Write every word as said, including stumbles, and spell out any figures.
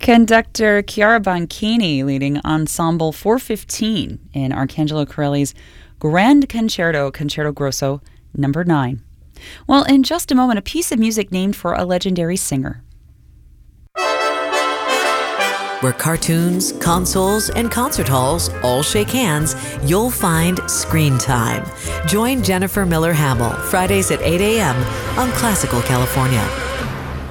Conductor Chiara Banchini leading Ensemble four fifteen in Arcangelo Corelli's Grand Concerto, Concerto Grosso number nine. Well, in just a moment, a piece of music named for a legendary singer. Where cartoons, consoles, and concert halls all shake hands, you'll find Screen Time. Join Jennifer Miller Hamill Fridays at eight a.m. on Classical California.